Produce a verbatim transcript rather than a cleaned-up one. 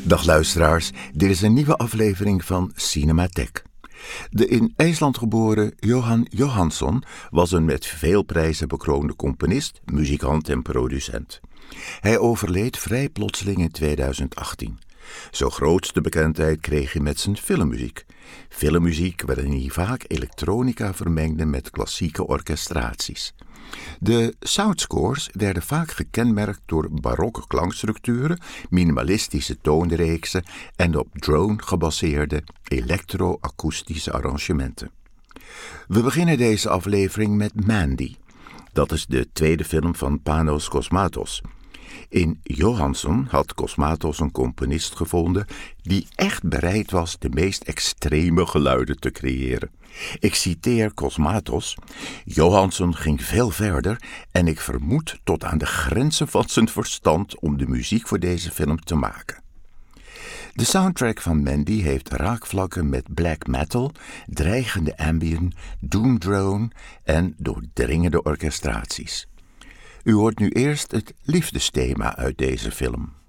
Dag luisteraars, dit is een nieuwe aflevering van Cinematheek. De in IJsland geboren Jóhann Jóhannsson was een met veel prijzen bekroonde componist, muzikant en producent. Hij overleed vrij plotseling in tweeduizend achttien. Zo grootste bekendheid kreeg hij met zijn filmmuziek. Filmmuziek waarin hij vaak elektronica vermengde met klassieke orchestraties. De soundscores werden vaak gekenmerkt door barokke klankstructuren, minimalistische toonreeksen en op drone gebaseerde elektro-akoestische arrangementen. We beginnen deze aflevering met Mandy. Dat is de tweede film van Panos Cosmatos. In Jóhannsson had Cosmatos een componist gevonden die echt bereid was de meest extreme geluiden te creëren. Ik citeer Cosmatos: Jóhannsson ging veel verder en ik vermoed tot aan de grenzen van zijn verstand om de muziek voor deze film te maken. De soundtrack van Mandy heeft raakvlakken met black metal, dreigende ambient, doomdrone en doordringende orchestraties. U hoort nu eerst het liefdesthema uit deze film.